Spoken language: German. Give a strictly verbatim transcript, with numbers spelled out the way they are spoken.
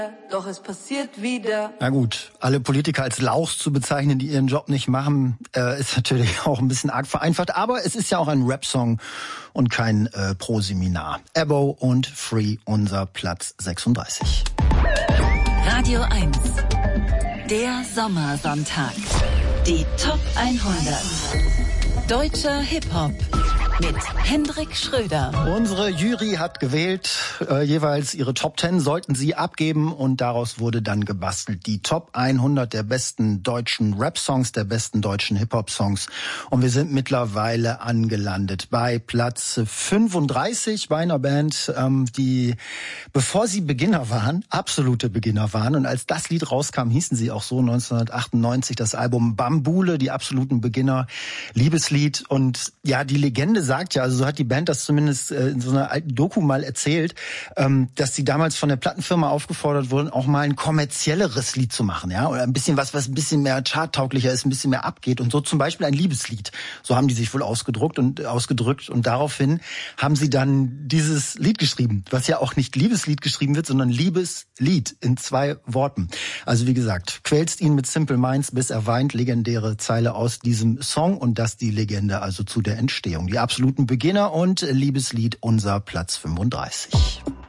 Doch es passiert wieder. Na gut, alle Politiker als Lauchs zu bezeichnen, die ihren Job nicht machen, äh, ist natürlich auch ein bisschen arg vereinfacht. Aber es ist ja auch ein Rap-Song und kein äh, Pro-Seminar. Ebo und Free, unser Platz sechsunddreißig. Radio eins, der Sommersonntag. Die Top hundert. Deutscher Hip-Hop. Mit Hendrik Schröder. Unsere Jury hat gewählt, äh, jeweils ihre Top zehn sollten sie abgeben und daraus wurde dann gebastelt die Top hundert der besten deutschen Rap-Songs, der besten deutschen Hip-Hop-Songs. Und wir sind mittlerweile angelandet bei Platz fünfunddreißig bei einer Band, ähm, die, bevor sie Beginner waren, absolute Beginner waren. Und als das Lied rauskam, hießen sie auch so, neunzehnhundertachtundneunzig, das Album Bambule, die absoluten Beginner, Liebeslied. Und ja, die Legende sagt ja, also so hat die Band das zumindest äh, in so einer alten Doku mal erzählt, ähm, dass sie damals von der Plattenfirma aufgefordert wurden, auch mal ein kommerzielleres Lied zu machen, ja, oder ein bisschen was, was ein bisschen mehr charttauglicher ist, ein bisschen mehr abgeht und so zum Beispiel ein Liebeslied. So haben die sich wohl ausgedruckt und äh, ausgedrückt und daraufhin haben sie dann dieses Lied geschrieben, was ja auch nicht Liebeslied geschrieben wird, sondern Liebeslied in zwei Worten. Also wie gesagt, quälst ihn mit Simple Minds, bis er weint, legendäre Zeile aus diesem Song und das die Legende also zu der Entstehung. Die absoluten Beginner und Liebeslied, unser Platz fünfunddreißig.